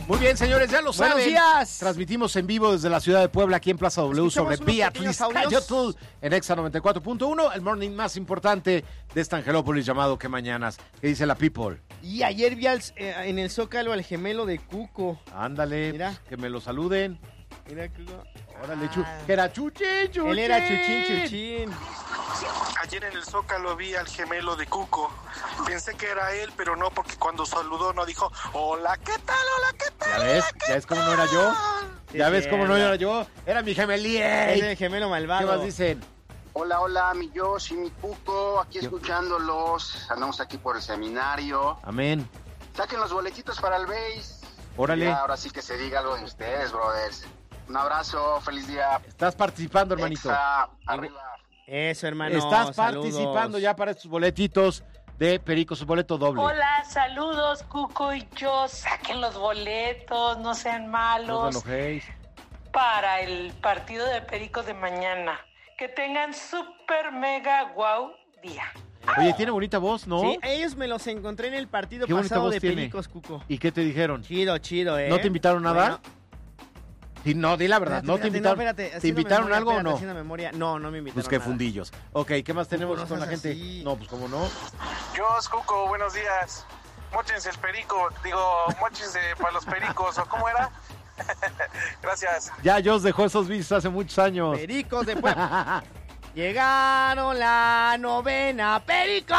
Muy bien, señores, ya lo saben. Buenos días. Transmitimos en vivo desde la ciudad de Puebla, aquí en Plaza W, Escuchamos sobre unos pequeños audios. YouTube, en Exa 94.1, el morning más importante de esta Angelópolis llamado Que Mañanas. ¿Qué dice la people? Y ayer vi en el Zócalo al gemelo de Cuco. Ándale, Mira. pues, que me lo saluden. Mira, Cuco. Órale, que era Chuchín, Chuchín. Él era Chuchín. Ayer en el Zócalo vi al gemelo de Cuco. Pensé que era él, pero no, porque cuando saludó no dijo, hola, ¿qué tal? Hola, ¿qué tal? ¿Ya ves? ¿Ya ves cómo no era yo? ¿Ya Sí, ves cómo no cierto. era yo? Era mi Es gemelier. el gemelo ¿Qué malvado. más dicen? Hola, hola, mi Josh y mi Cuco, aquí ¿Qué? escuchándolos, andamos aquí por el seminario. Amén. Saquen los boletitos para el BASE. Órale. Ya, ahora sí que se diga algo de ustedes, brothers. Un abrazo, feliz día. Estás participando, hermanito. Exa, arriba. Eso, hermano. Estás saludos. participando ya para estos boletitos de Perico, su boleto doble. Hola, saludos, Cuco y yo. Saquen los boletos, no sean No malos. os enojéis. Para el partido de Pericos de mañana. Que tengan súper mega guau día. Oye, tiene bonita voz, ¿no? Sí, ellos me los encontré en el partido Qué bonita pasado voz de tiene. Pericos, Cuco. ¿Y qué te dijeron? Chido, ¿No te invitaron nada? Bueno, Sí, no, di la verdad, espérate, no te espérate, invitaron. espérate, ¿Te haciendo invitaron memoria, algo o espérate, no? haciendo memoria. No, no me invitaron Pues qué nada. fundillos. Ok, ¿qué más tenemos no con la seas gente? así. No, pues cómo no. Jos, Cuco, buenos días. Móchense el perico, móchense para los pericos, ¿o cómo era? Gracias. Ya Jos dejó esos vicios hace muchos años. Pericos de Puebla. Llegaron la novena. ¡Pericos!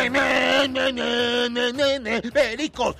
Pericos.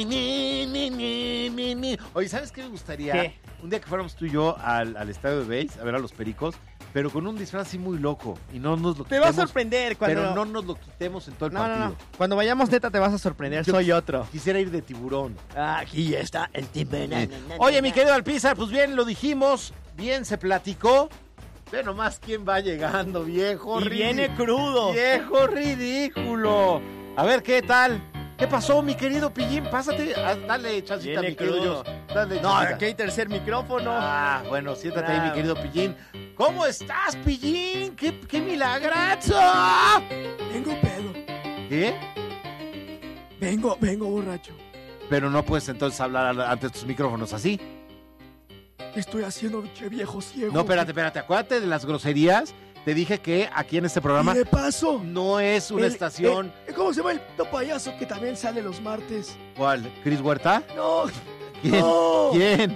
Oye, ¿sabes qué me gustaría? ¿Qué? Un día que fuéramos tú y yo al estadio de base a ver a los Pericos, pero con un disfraz así muy loco y no nos lo Te va a quitemos, sorprender cuando... pero no nos lo quitemos en todo el No, partido. no. Cuando vayamos neta te vas a sorprender. Soy otro. Quisiera ir de tiburón. Aquí está el tiburón. Oye, mi querido Alpizar, pues bien, lo dijimos, bien se platicó. Ve nomás quién va llegando, viejo. Y viene crudo. Viejo ridículo. A ver, ¿qué tal? ¿Qué pasó, mi querido Pillín? Pásate, dale chancita, Viene mi querido crudo. Jos. Dale No, chancita. aquí hay tercer micrófono. Ah, bueno, siéntate ahí, mi Bravo. querido Pillín. ¿Cómo estás, Pillín? ¡Qué milagrazo! Tengo pedo. ¿Qué? Vengo borracho. Pero no puedes entonces hablar ante tus micrófonos así. ¿Qué estoy haciendo, che viejo ciego? No, espérate. Acuérdate de las groserías. Te dije que aquí en este programa Y de paso, no es una estación. ¿cómo se llama el payaso que también sale los martes? ¿Cuál? ¿Cris Huerta? No, ¿Quién? no. ¿Quién?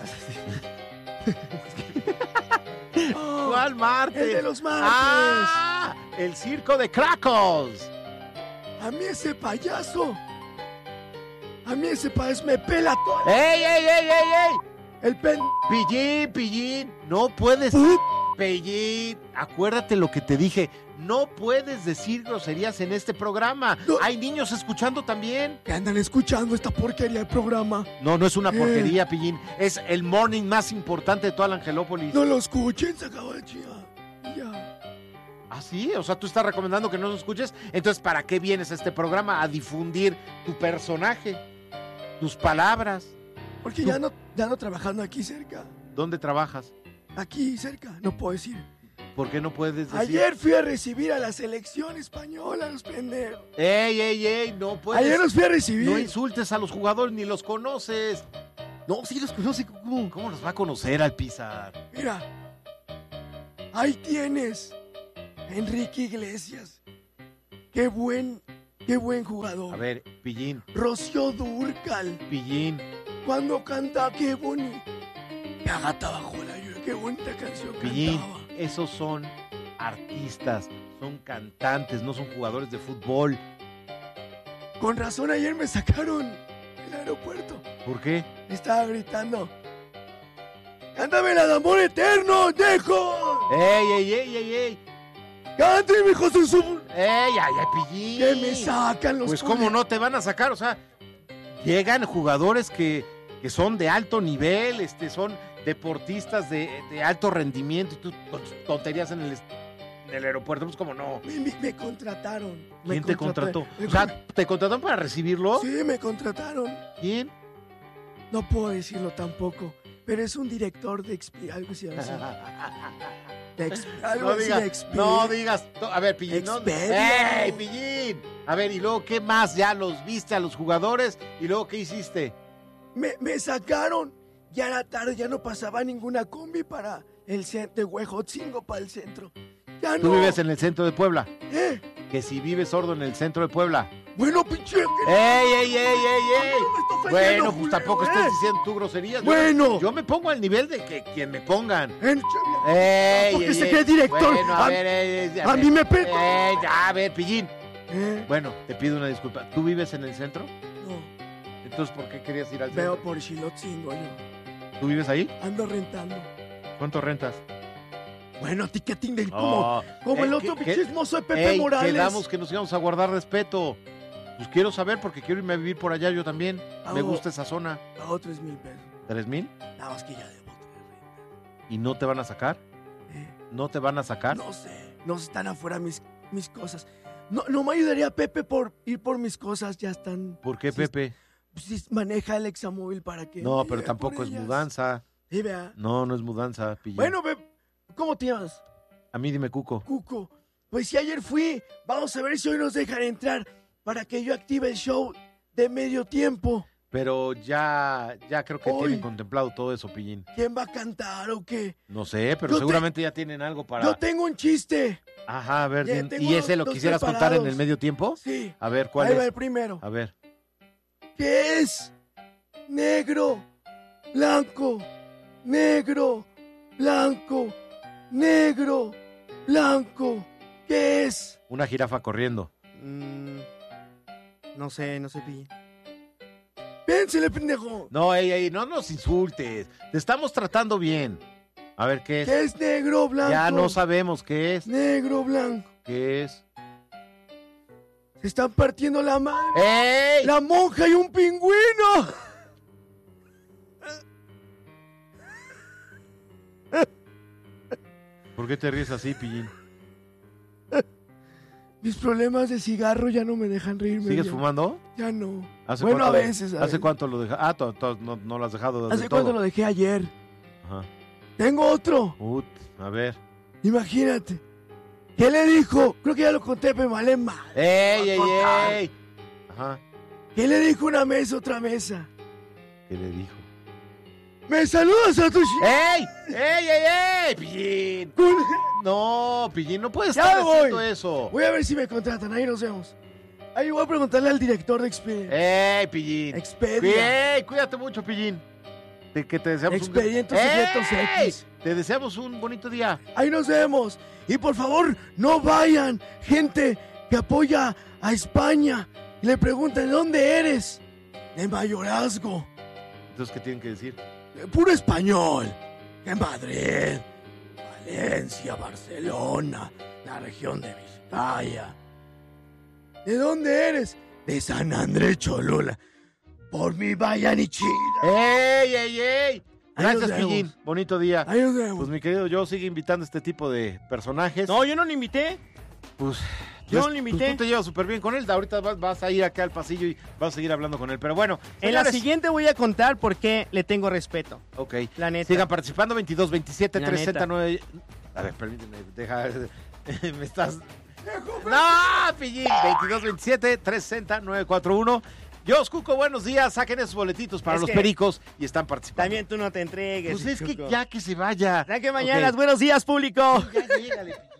No, ¿Cuál martes? el de los martes. ¡Ah! El circo de Crackles. A mí ese payaso me pela todo. ¡Ey! El pen... Pillín, no puedes. Put- Pillín, acuérdate lo que te dije. No puedes decir groserías en este programa. No. Hay niños escuchando también. que andan escuchando esta porquería de programa. No es una porquería, Pillín. Es el morning más importante de toda la Angelópolis. No lo escuchen, se acaba de chingar. Ya. ¿Ah, sí? O sea, tú estás recomendando que no lo escuches. Entonces, ¿para qué vienes a este programa? A difundir tu personaje, tus palabras. Porque ya no trabajando aquí cerca. ¿Dónde trabajas? Aquí cerca, no puedo decir. ¿Por qué no puedes decir? Ayer fui a recibir a la selección española, los pendejos. ¡Ey! No puedes. Ayer los fui a recibir. No insultes a los jugadores ni los conoces. No, sí los conoce, Cucu. ¿Cómo los va a conocer al Pizar? Mira, ahí tienes a Enrique Iglesias. Qué buen jugador. A ver, Pillín, Rocío Dúrcal, Pillín. cuando canta, qué bonito. La gata bajo la lluvia, qué bonita canción Pillín, cantaba. esos son artistas, son cantantes, no son jugadores de fútbol. Con razón ayer me sacaron del aeropuerto. ¿Por qué? Estaba gritando. ¡Cántame la de amor eterno, dejo! ¡Ey! ¡Cántame, hijo de su... ¡Ey, Pillín! Que me sacan los... Pues cómo no te van a sacar, o sea, llegan jugadores que son de alto nivel, son deportistas de alto rendimiento y tú con tus tonterías en el aeropuerto, pues como no. Me contrataron. ¿Quién te contrató? O sea, ¿te contrataron para recibirlo? Sí, me contrataron. ¿Quién? No puedo decirlo tampoco, pero es un director de algo así. No digas. A ver, Pillín. Expedia. ¡Ey, Pillín! A ver, y luego, ¿qué más? Ya los viste a los jugadores y luego, ¿qué hiciste? me sacaron. Ya era tarde, ya no pasaba ninguna combi para el centro de Huejotzingo, para el centro. Ya no. Tú vives en el centro de Puebla. ¿Eh? Que si vives sordo en el centro de Puebla. Bueno, pinche. ¡Ey! No me estás ofendiendo, Bueno, pues culero, tampoco estés diciendo tú groserías. Bueno. Yo me pongo al nivel de que quien me pongan. Porque se cree director. Bueno, a ver, a mí me pego. A ver, Pillín. ¿Eh? Bueno, te pido una disculpa. ¿Tú vives en el centro? No, Entonces, ¿por qué querías ir al veo centro? por Xilotzingo yo. ¿Tú vives ahí? Ando rentando. ¿Cuánto rentas? Bueno, ticketing de como el otro ¿qué- chismoso de Pepe Morales. Quedamos que nos íbamos a guardar respeto. Pues quiero saber porque quiero irme a vivir por allá yo también. Me Pago. gusta esa zona. Pago 3,000 pesos. ¿3,000? Nada más que ya debo tener ¿Y no te van a sacar? renta. ¿No te van a sacar? No sé, no están afuera mis cosas. No me ayudaría Pepe por ir por mis cosas, ya están. ¿Por qué, Sí, Pepe? Sí, maneja el examóvil para que. No, me pero lleve tampoco por es ellas. mudanza. Sí, vea. No, no es mudanza, Pillín. Bueno, ¿cómo te llamas? A mí dime, Cuco. Cuco. Pues si ayer fui, vamos a ver si hoy nos dejan entrar para que yo active el show de medio tiempo. Pero ya creo que Hoy. tienen contemplado todo eso, Pillín. ¿Quién va a cantar o qué? No sé, pero Yo seguramente ya tienen algo para... Yo tengo un chiste. Ajá, a ver, Ya tengo ¿y ese lo dos quisieras contar en preparados. el medio tiempo? Sí. A ver, ¿cuál Ahí va es? el primero. A ver. ¿Qué es? Negro, blanco, negro, blanco, negro, blanco. ¿Qué es? Una jirafa corriendo. No sé, Pi. Pénsele, pendejo. No, no nos insultes. Te estamos tratando bien. A ver, ¿qué es? ¿Qué es negro, blanco? Ya no sabemos qué es. Negro, blanco. ¿Qué es? Se están partiendo la madre. ¡Ey! La monja y un pingüino. ¿Por qué te ríes así, Pillín? Mis problemas de cigarro ya no me dejan reírme. ¿Sigues ya. fumando? Ya no. ¿Hace Bueno, cuánto- a veces. ¿Hace cuánto lo dejaste? Ah, no lo has dejado del ¿Hace todo. cuánto lo dejé ayer? Ajá. Tengo otro. A ver. Imagínate. ¿Qué le dijo? Creo que ya lo conté, pero vale mal. ¡Ey! Ajá. ¿Qué le dijo una mesa a otra mesa? ¿Qué le dijo? ¡Me saludas a tu ¡Ey! ¡Pillín! No, Pillín, no puedes Ya estar voy. haciendo eso. Voy a ver si me contratan, ahí nos vemos. Ahí voy a preguntarle al director de Expedia. ¡Ey, Pillín! Expedia. ¡Ey! Cuídate mucho, Pillín. Que te deseamos Expedientes Secretos X. Te deseamos un bonito día. Ahí nos vemos. Y por favor, no vayan, gente que apoya a España. Y le preguntan, ¿de dónde eres? De Mayorazgo. Entonces, ¿qué tienen que decir? De puro español. De Madrid, Valencia, Barcelona, la región de Vizcaya. ¿De dónde eres? De San Andrés Cholula. Por mi vayan y chida. ¡Ey! Ahí Gracias, nos vemos. Pillín. Bonito día. Ahí nos vemos. Pues mi querido, yo sigue invitando a este tipo de personajes. No, yo no lo invité. Pues, Yo pues, lo invité. tú te llevas súper bien con él. Ahorita vas a ir acá al pasillo y vas a seguir hablando con él. Pero bueno, En la señores, siguiente voy a contar por qué le tengo respeto. Ok. La neta. Sigan participando. 22, 27, La 369. A ver, permíteme. Deja. Me estás. ¡No, Pillín! 22, 27, 360, 941. Dios, Cuco, buenos días. Saquen esos boletitos para Es los que pericos y están participando. También tú no te entregues. Pues es que Chuco. ya que se vaya. Ya que mañana, Ok. buenos días, público. Ya llégale, Pillín.